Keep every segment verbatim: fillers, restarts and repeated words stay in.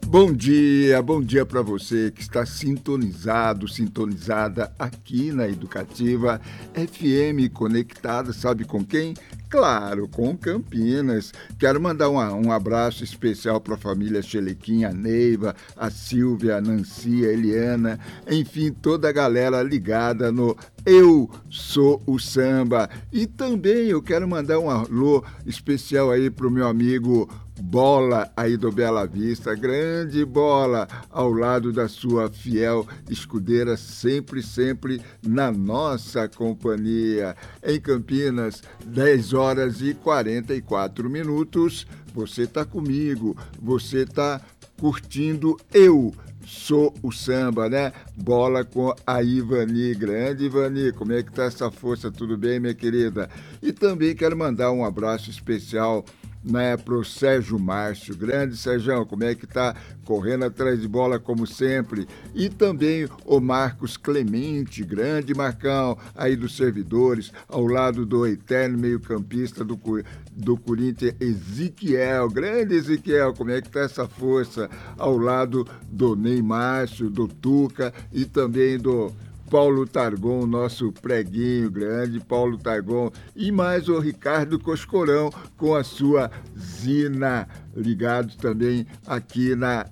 Bom dia, bom dia para você que está sintonizado, sintonizada aqui na Educativa F M, conectada, sabe com quem? Claro, com Campinas. Quero mandar uma, um abraço especial para a família Chelequinha, a Neiva, a Silvia, a Nancy, a Eliana, enfim, toda a galera ligada no Eu Sou o Samba. E também eu quero mandar um alô especial aí para o meu amigo Bola, aí do Bela Vista, grande Bola, ao lado da sua fiel escudeira, sempre, sempre na nossa companhia. Em Campinas, dez horas e quarenta e quatro minutos, você tá comigo, você tá curtindo Eu Sou o Samba, né? Bola com a Ivani, grande Ivani, como é que tá essa força? Tudo bem, minha querida? E também quero mandar um abraço especial, né, pro Sérgio Márcio, grande Sérgio, como é que tá? Correndo atrás de bola como sempre. E também o Marcos Clemente, grande Marcão, aí dos servidores, ao lado do eterno meio-campista do, do Corinthians, Ezequiel, grande Ezequiel, como é que tá essa força? Ao lado do Ney Márcio, do Tuca e também do Paulo Targon, nosso preguinho grande, Paulo Targon, e mais o Ricardo Coscorão com a sua Zina, ligados também aqui na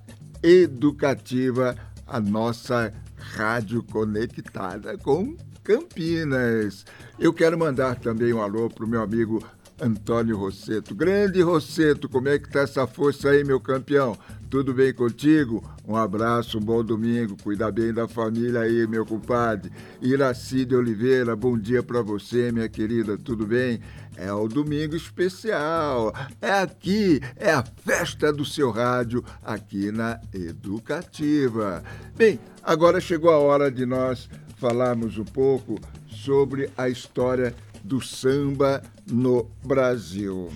Educativa, a nossa rádio conectada com Campinas. Eu quero mandar também um alô para o meu amigo Antônio Rosseto. Grande Rosseto, como é que tá essa força aí, meu campeão? Tudo bem contigo? Um abraço, um bom domingo, cuida bem da família aí, meu compadre. Iracide Oliveira, bom dia para você, minha querida, tudo bem? É o domingo especial, é aqui, é a festa do seu rádio, aqui na Educativa. Bem, agora chegou a hora de nós falarmos um pouco sobre a história do samba no Brasil.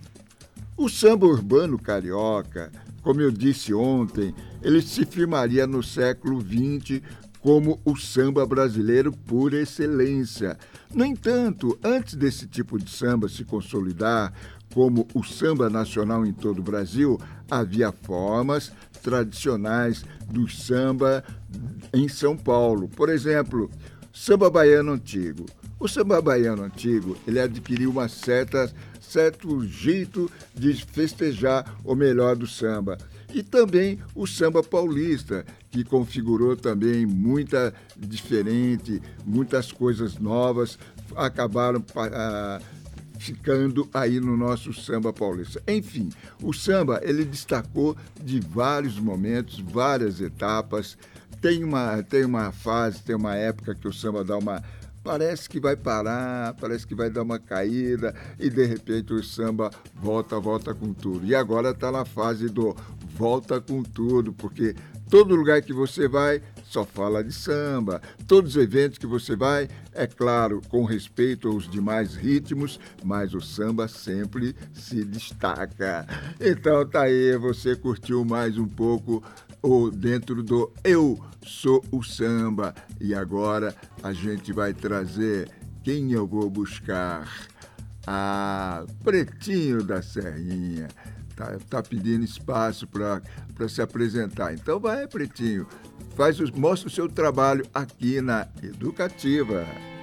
O samba urbano carioca, como eu disse ontem, ele se firmaria no século vinte como o samba brasileiro por excelência. No entanto, antes desse tipo de samba se consolidar como o samba nacional em todo o Brasil, havia formas tradicionais do samba em São Paulo. Por exemplo, samba baiano antigo. O samba baiano antigo, ele adquiriu uma certa, certo jeito de festejar o melhor do samba. E também o samba paulista, que configurou também muita diferente, muitas coisas novas, acabaram ah, ficando aí no nosso samba paulista. Enfim, o samba, ele destacou de vários momentos, várias etapas. Tem uma, tem uma fase, tem uma época que o samba dá uma... Parece que vai parar, parece que vai dar uma caída e, de repente, o samba volta, volta com tudo. E agora está na fase do volta com tudo, porque todo lugar que você vai só fala de samba. Todos os eventos que você vai, é claro, com respeito aos demais ritmos, mas o samba sempre se destaca. Então tá aí, você curtiu mais um pouco ou dentro do Eu Sou o Samba. E agora a gente vai trazer quem eu vou buscar. Ah, Pretinho da Serrinha. Tá, tá pedindo espaço para se apresentar. Então vai, Pretinho. Faz os, mostra o seu trabalho aqui na Educativa.